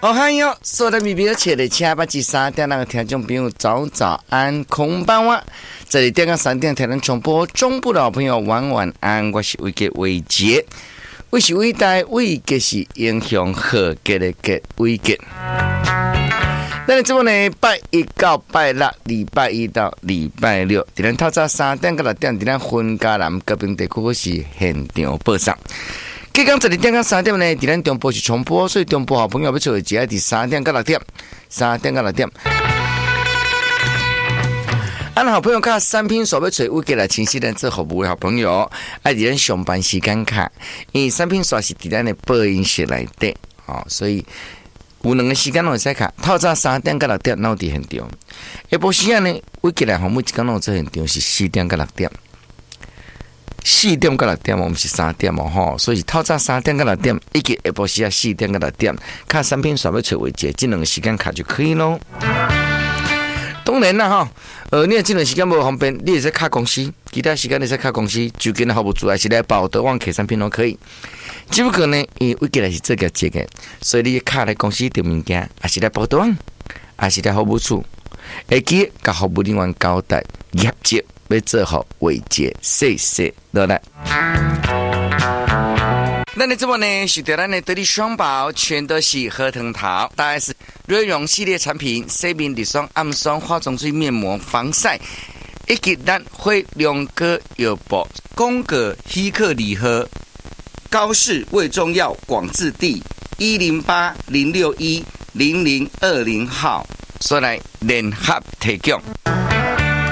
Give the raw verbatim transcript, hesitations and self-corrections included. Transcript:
哦嗨哟，所有的米表车的车八至三点，那个听众朋友早早安，空班哇！这里电个三点台能重播，中部的好朋友晚晚安，我是伟杰伟杰，我是伟大伟杰是英雄和杰的杰伟杰。那你这呢？拜一到拜六，礼拜一到礼拜六，伫咱透早三点到六点，伫咱分家南高屏地区是现场播送。今天这里点到三点呢，伫咱中部是重播，所以中部好朋友要做只爱伫三点到六点，三点到六点。俺好朋友看三拼所要找乌给来清晰人做服务的好朋友，爱伫咱上班时间卡，因为三拼所是伫咱的播音室内底，哦，所以有两个时间拢会使卡，透早三点到六点，闹伫现场。下晡时间呢，乌给来项目一天拢做现场是四点到六点。四点到六点，我们是三点哦吼，所以透早三点到六点，以及下晡时啊四点到六点，看产品选要找位置，这两个时间卡就可以咯。当然啦哈，呃，你这段时间无方便，你也在卡公司，其他时间你在卡公司，就跟服务组还是来报德旺客产品都可以。只不过呢，因为我过来是这个节个，所以你卡来公司订物件，还是来报德旺，还是来服务处，会记甲服务人员交代业绩。要做好伟杰，谢谢落来。那你这么呢？是对咱的得力双宝，全都是核桃桃，大概是瑞荣系列产品，洗面乳霜、暗霜、化妆水、面膜、防晒，以及咱会两个药包，宫格希克礼盒，高市胃中药广治地一零八零六一零零二零号，所来联合提供。